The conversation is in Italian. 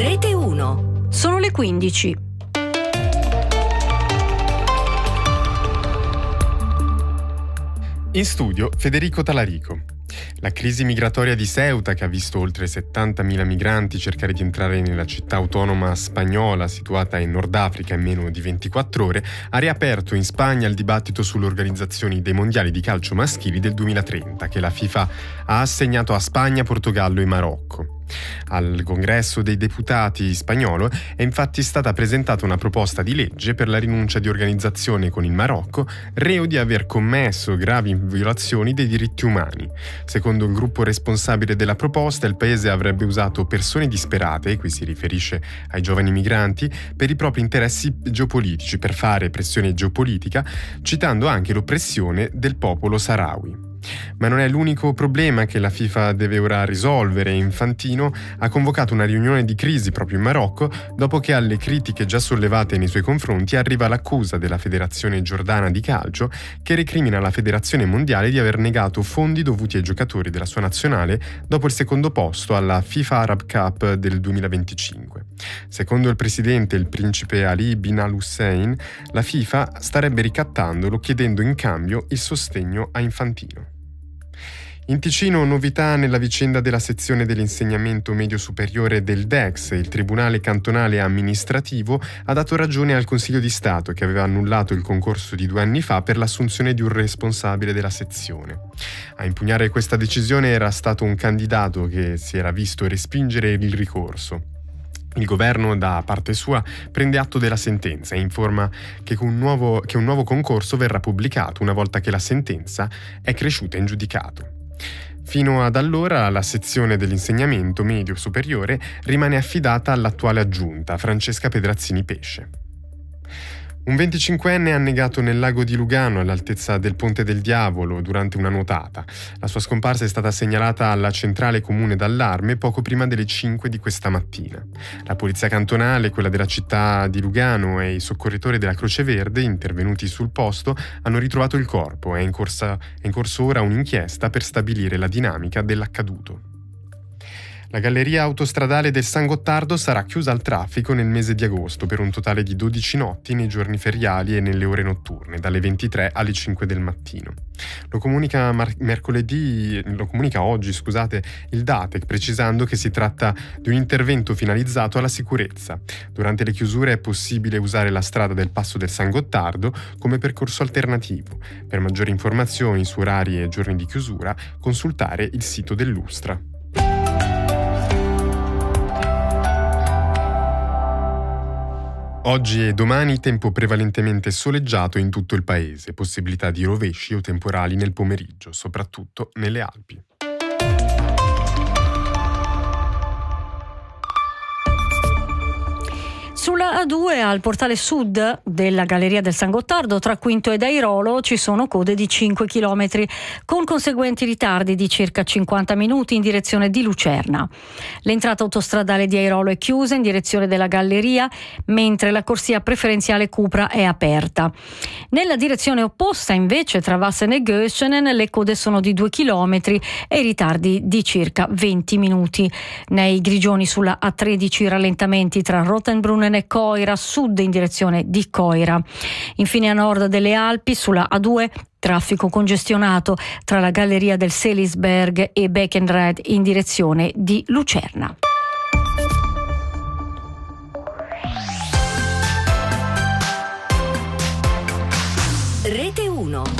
Rete 1. Sono le 15. In studio Federico Talarico. La crisi migratoria di Ceuta, che ha visto oltre 70.000 migranti cercare di entrare nella città autonoma spagnola situata in Nord Africa in meno di 24 ore, ha riaperto in Spagna il dibattito sull'organizzazione dei mondiali di calcio maschili del 2030, che la FIFA ha assegnato a Spagna, Portogallo e Marocco. Al Congresso dei Deputati spagnolo è infatti stata presentata una proposta di legge per la rinuncia di organizzazione con il Marocco, reo di aver commesso gravi violazioni dei diritti umani. Secondo il gruppo responsabile della proposta, il paese avrebbe usato persone disperate, qui si riferisce ai giovani migranti, per i propri interessi geopolitici, per fare pressione geopolitica, citando anche l'oppressione del popolo saharawi. Ma non è l'unico problema che la FIFA deve ora risolvere. Infantino ha convocato una riunione di crisi proprio in Marocco dopo che alle critiche già sollevate nei suoi confronti arriva l'accusa della Federazione Giordana di Calcio, che recrimina la Federazione Mondiale di aver negato fondi dovuti ai giocatori della sua nazionale dopo il secondo posto alla FIFA Arab Cup del 2025. Secondo il presidente, il principe Ali bin al-Hussein, la FIFA starebbe ricattandolo chiedendo in cambio il sostegno a Infantino. In Ticino, novità nella vicenda della sezione dell'insegnamento medio superiore del DEX. Il Tribunale Cantonale Amministrativo ha dato ragione al Consiglio di Stato, che aveva annullato il concorso di 2 anni fa per l'assunzione di un responsabile della sezione. A impugnare questa decisione era stato un candidato che si era visto respingere il ricorso. Il governo, da parte sua, prende atto della sentenza e informa che un nuovo concorso verrà pubblicato una volta che la sentenza è cresciuta in giudicato. Fino ad allora la sezione dell'insegnamento medio superiore rimane affidata all'attuale aggiunta, Francesca Pedrazzini Pesce. Un 25enne è annegato nel lago di Lugano all'altezza del Ponte del Diavolo durante una nuotata. La sua scomparsa è stata segnalata alla centrale comune d'allarme poco prima delle 5 di questa mattina. La polizia cantonale, quella della città di Lugano e i soccorritori della Croce Verde, intervenuti sul posto, hanno ritrovato il corpo. È in corso ora un'inchiesta per stabilire la dinamica dell'accaduto. La galleria autostradale del San Gottardo sarà chiusa al traffico nel mese di agosto per un totale di 12 notti nei giorni feriali e nelle ore notturne, dalle 23 alle 5 del mattino. Lo comunica oggi, il Datec, precisando che si tratta di un intervento finalizzato alla sicurezza. Durante le chiusure è possibile usare la strada del Passo del San Gottardo come percorso alternativo. Per maggiori informazioni su orari e giorni di chiusura, consultare il sito dell'Ustra. Oggi e domani tempo prevalentemente soleggiato in tutto il paese, possibilità di rovesci o temporali nel pomeriggio, soprattutto nelle Alpi. Sulla A2 al portale sud della Galleria del San Gottardo tra Quinto ed Airolo ci sono code di 5 km con conseguenti ritardi di circa 50 minuti in direzione di Lucerna. L'entrata autostradale di Airolo è chiusa in direzione della Galleria, mentre la corsia preferenziale Cupra è aperta. Nella direzione opposta invece tra Vassen e Göschenen le code sono di 2 km e i ritardi di circa 20 minuti. Nei Grigioni sulla A13 rallentamenti tra Rottenbrunnen e Coira, sud in direzione di Coira. Infine a nord delle Alpi sulla A2 traffico congestionato tra la Galleria del Selisberg e Beckenried in direzione di Lucerna. Rete 1.